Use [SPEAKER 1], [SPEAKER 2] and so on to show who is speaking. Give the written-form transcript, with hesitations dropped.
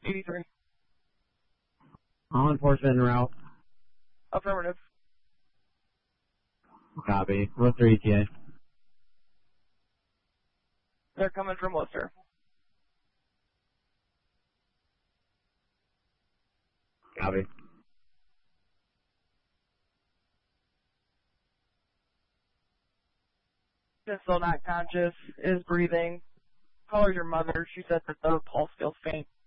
[SPEAKER 1] 83.
[SPEAKER 2] All enforcement en route.
[SPEAKER 1] Affirmative.
[SPEAKER 2] Copy. What's their ETA?
[SPEAKER 1] They're coming from Worcester.
[SPEAKER 2] Copy.
[SPEAKER 1] Is still not conscious, is breathing. Call her your mother. She said that the pulse feels faint.